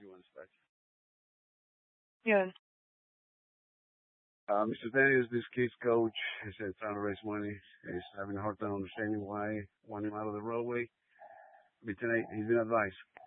you want to start? Yeah. Mr. Daniels, this kid's coach, he said trying to raise money. He's having a hard time understanding why want him out of the roadway. But tonight, he's been advised.